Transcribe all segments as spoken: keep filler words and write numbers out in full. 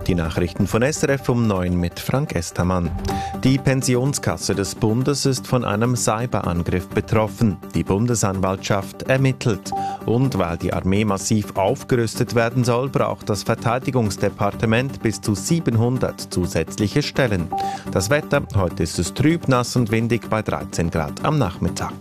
Die Nachrichten von S R F um neun mit Frank Estermann. Die Pensionskasse des Bundes ist von einem Cyberangriff betroffen. Die Bundesanwaltschaft ermittelt. Und weil die Armee massiv aufgerüstet werden soll, braucht das Verteidigungsdepartement bis zu siebenhundert zusätzliche Stellen. Das Wetter: heute ist es trüb, nass und windig bei dreizehn Grad am Nachmittag.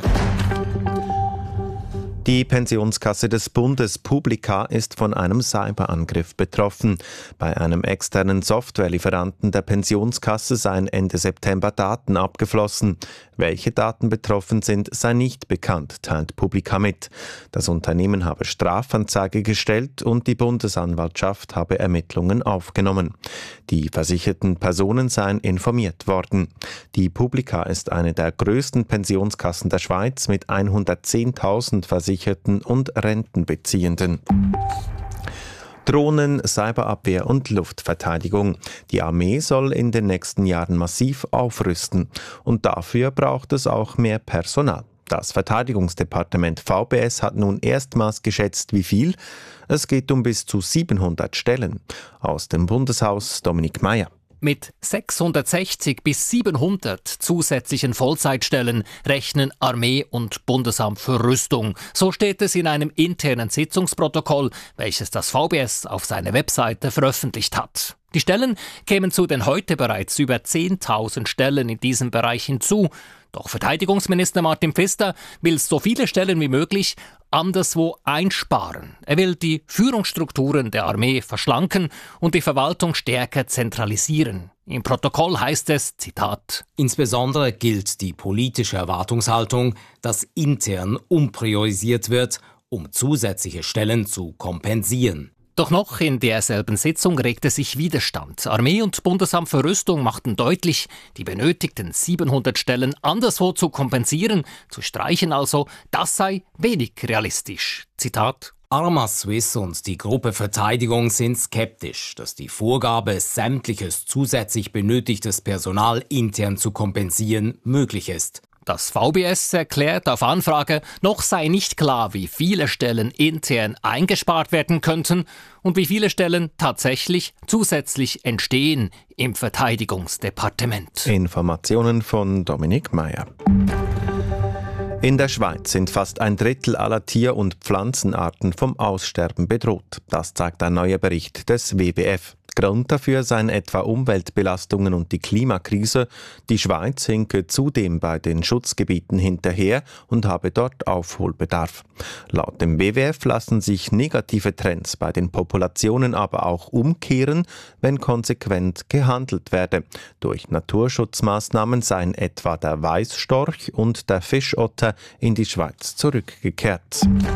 Die Pensionskasse des Bundes Publica ist von einem Cyberangriff betroffen. Bei einem externen Softwarelieferanten der Pensionskasse seien Ende September Daten abgeflossen. Welche Daten betroffen sind, sei nicht bekannt, teilt Publica mit. Das Unternehmen habe Strafanzeige gestellt und die Bundesanwaltschaft habe Ermittlungen aufgenommen. Die versicherten Personen seien informiert worden. Die Publica ist eine der größten Pensionskassen der Schweiz mit hundertzehntausend Versicherten und Rentenbeziehenden. Drohnen, Cyberabwehr und Luftverteidigung. Die Armee soll in den nächsten Jahren massiv aufrüsten. Und dafür braucht es auch mehr Personal. Das Verteidigungsdepartement V B S hat nun erstmals geschätzt, wie viel. Es geht um bis zu siebenhundert Stellen. Aus dem Bundeshaus Dominik Meier. Mit sechshundertsechzig bis siebenhundert zusätzlichen Vollzeitstellen rechnen Armee und Bundesamt für Rüstung. So steht es in einem internen Sitzungsprotokoll, welches das V B S auf seiner Webseite veröffentlicht hat. Die Stellen kämen zu den heute bereits über zehntausend Stellen in diesem Bereich hinzu. Doch Verteidigungsminister Martin Pfister will so viele Stellen wie möglich anderswo einsparen. Er will die Führungsstrukturen der Armee verschlanken und die Verwaltung stärker zentralisieren. Im Protokoll heißt es, Zitat: Insbesondere gilt die politische Erwartungshaltung, dass intern umpriorisiert wird, um zusätzliche Stellen zu kompensieren. Doch noch in derselben Sitzung regte sich Widerstand. Armee und Bundesamt für Rüstung machten deutlich, die benötigten siebenhundert Stellen anderswo zu kompensieren, zu streichen also, das sei wenig realistisch. Zitat: Arma Swiss und die Gruppe Verteidigung sind skeptisch, dass die Vorgabe, sämtliches zusätzlich benötigtes Personal intern zu kompensieren, möglich ist. Das V B S erklärt auf Anfrage, noch sei nicht klar, wie viele Stellen intern eingespart werden könnten und wie viele Stellen tatsächlich zusätzlich entstehen im Verteidigungsdepartement. Informationen von Dominik Meier. In der Schweiz sind fast ein Drittel aller Tier- und Pflanzenarten vom Aussterben bedroht. Das zeigt ein neuer Bericht des W W F. Grund dafür seien etwa Umweltbelastungen und die Klimakrise. Die Schweiz hinke zudem bei den Schutzgebieten hinterher und habe dort Aufholbedarf. Laut dem W W F lassen sich negative Trends bei den Populationen aber auch umkehren, wenn konsequent gehandelt werde. Durch Naturschutzmaßnahmen seien etwa der Weißstorch und der Fischotter in die Schweiz zurückgekehrt.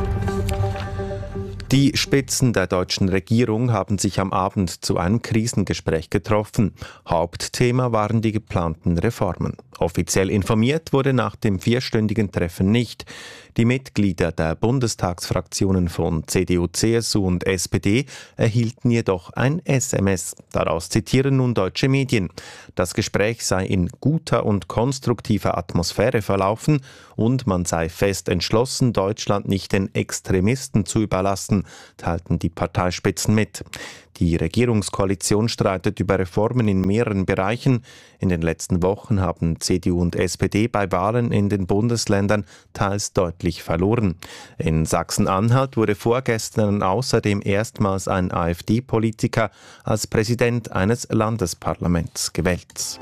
Die Spitzen der deutschen Regierung haben sich am Abend zu einem Krisengespräch getroffen. Hauptthema waren die geplanten Reformen. Offiziell informiert wurde nach dem vierstündigen Treffen nicht. Die Mitglieder der Bundestagsfraktionen von C D U, C S U und S P D erhielten jedoch ein S M S. Daraus zitieren nun deutsche Medien. Das Gespräch sei in guter und konstruktiver Atmosphäre verlaufen und man sei fest entschlossen, Deutschland nicht den Extremisten zu überlassen, teilten die Parteispitzen mit. Die Regierungskoalition streitet über Reformen in mehreren Bereichen. In den letzten Wochen haben C D U und S P D bei Wahlen in den Bundesländern teils deutlich verloren. In Sachsen-Anhalt wurde vorgestern außerdem erstmals ein AfD-Politiker als Präsident eines Landesparlaments gewählt.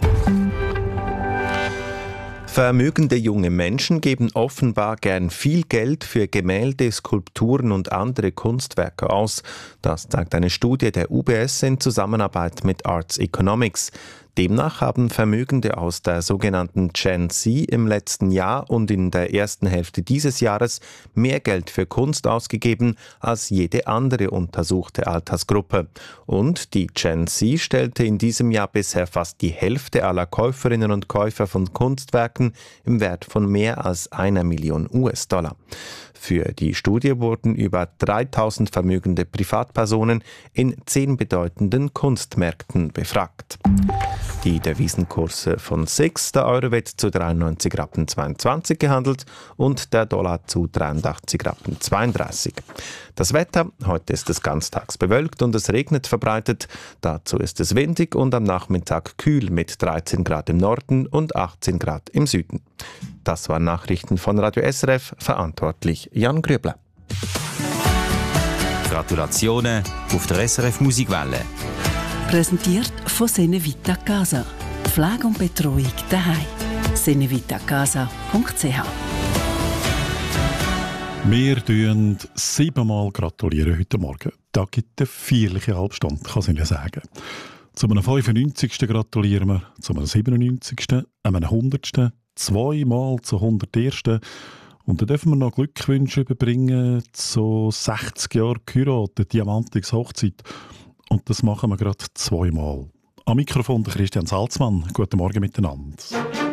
Vermögende junge Menschen geben offenbar gern viel Geld für Gemälde, Skulpturen und andere Kunstwerke aus. Das zeigt eine Studie der U B S in Zusammenarbeit mit Arts Economics. Demnach haben Vermögende aus der sogenannten Gen Z im letzten Jahr und in der ersten Hälfte dieses Jahres mehr Geld für Kunst ausgegeben als jede andere untersuchte Altersgruppe. Und die Gen Z stellte in diesem Jahr bisher fast die Hälfte aller Käuferinnen und Käufer von Kunstwerken im Wert von mehr als einer Million U S-Dollar. Für die Studie wurden über dreitausend vermögende Privatpersonen in zehn bedeutenden Kunstmärkten befragt. Die Devisenkurse von sechs, der Euro wird zu dreiundneunzig Rappen zweiundzwanzig gehandelt und der Dollar zu dreiundachtzig Rappen zweiunddreißig. Das Wetter, heute ist es ganztags bewölkt und es regnet verbreitet. Dazu ist es windig und am Nachmittag kühl mit dreizehn Grad im Norden und achtzehn Grad im Süden. Das waren Nachrichten von Radio S R F, verantwortlich Jan Grübler. Gratulationen auf der S R F Musikwelle. Präsentiert von Senevita Casa. Pflege und Betreuung daheim. senevitacasa punkt c h. Wir gratulieren siebenmal gratulieren heute Morgen. Da gibt es eine feierliche Halbstunde, kann ich Ihnen sagen. Zu einem fünfundneunzigsten gratulieren wir, zu einem siebenundneunzigsten, einem hundertsten, zweimal zu hundertersten. Und dann dürfen wir noch Glückwünsche überbringen zu sechzig Jahren geheiratet, Diamantigs Hochzeit. Und das machen wir gerade zweimal. Am Mikrofon der Christian Salzmann. Guten Morgen miteinander.